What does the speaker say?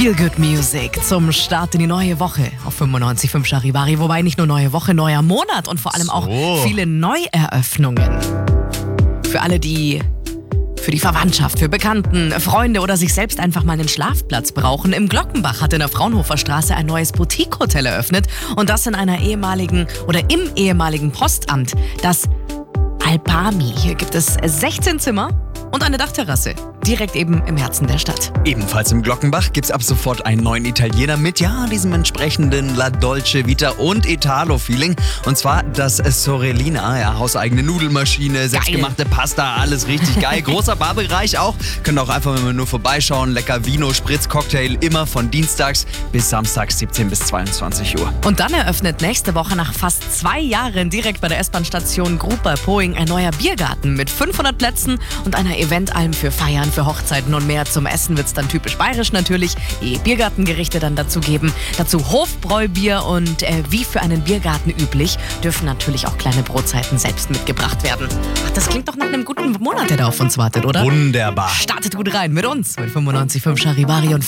Feel Good Music zum Start in die neue Woche auf 95.5 Charivari. Wobei nicht nur neue Woche, neuer Monat und vor allem auch viele Neueröffnungen. Für alle, die für die Verwandtschaft, für Bekannten, Freunde oder sich selbst einfach mal einen Schlafplatz brauchen. Im Glockenbach hat in der Fraunhofer Straße ein neues Boutique-Hotel eröffnet. Und das in einer im ehemaligen Postamt, das Albami. Hier gibt es 16 Zimmer und eine Dachterrasse. Direkt eben im Herzen der Stadt. Ebenfalls im Glockenbach gibt's ab sofort einen neuen Italiener mit, diesem entsprechenden La Dolce Vita und Italo-Feeling. Und zwar das Sorellina, hauseigene Nudelmaschine, selbstgemachte Pasta, alles richtig geil. Großer Barbereich auch. Könnt auch einfach mal nur vorbeischauen. Lecker Vino, Spritz, Cocktail, immer von dienstags bis samstags 17 bis 22 Uhr. Und dann eröffnet nächste Woche nach fast 2 Jahren direkt bei der S-Bahn-Station Gruber-Poing ein neuer Biergarten mit 500 Plätzen und einer Eventalm für Feiern, für Hochzeiten und mehr. Zum Essen wird's dann typisch bayerisch natürlich. Die Biergartengerichte dann dazu geben. Dazu Hofbräubier und wie für einen Biergarten üblich, dürfen natürlich auch kleine Brotzeiten selbst mitgebracht werden. Ach, das klingt doch nach einem guten Monat, der da auf uns wartet, oder? Wunderbar. Startet gut rein mit uns, mit 95.5 Charivari und